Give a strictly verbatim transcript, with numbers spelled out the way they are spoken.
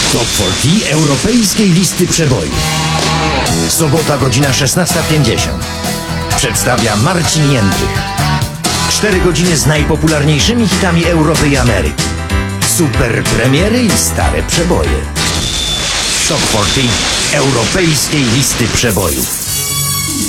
Top czterdzieści Europejskiej Listy Przebojów. Sobota, godzina szesnasta pięćdziesiąt. Przedstawia Marcin Jędrych. Cztery godziny z najpopularniejszymi hitami Europy i Ameryki. Super premiery i stare przeboje. Top czterdzieści Europejskiej Listy Przebojów.